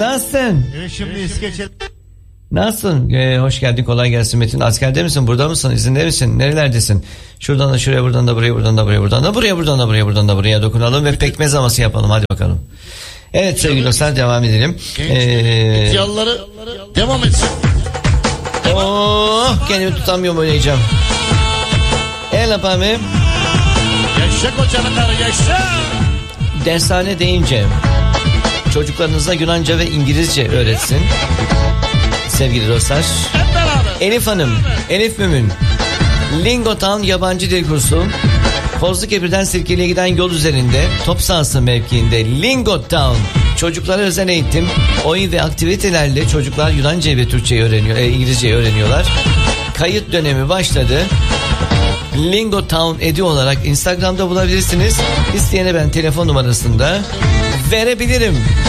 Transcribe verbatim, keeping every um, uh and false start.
Nasılsın? Evet, şimdi İskeçe. Nasılsın? Ee, hoş geldin, kolay gelsin Metin. Askerde misin? Burada mısın? İzinde misin? Nerelerdesin? Şuradan da şuraya, buradan da buraya, buradan da buraya, buradan da buraya, buradan da buraya, buradan da buraya dokunalım ve pekmez havası yapalım. Hadi bakalım. Evet sevgili dostlar, devam edelim. Ee... İhtiyarları devam etsin. Oh, kendimi tutamıyorum, oynayacağım. El apamı. Yaşa kocanın karı, yaşa. Dershane deyince çocuklarınıza Yunanca ve İngilizce öğretsin. Sevgili dostlar. Elif Hanım, Elif Mümin, Lingo Town yabancı dil kursu, Kozlukebir'den Sirkeli'ye giden yol üzerinde top sahası mevkiinde Lingo Town çocuklara özel eğitim, oyun ve aktivitelerle çocuklar Yunanca ve Türkçeyi öğreniyor, e, İngilizceyi öğreniyorlar. Kayıt dönemi başladı. Lingo Town Edu olarak Instagram'da bulabilirsiniz. İsteyene ben telefon numarasında verebilirim.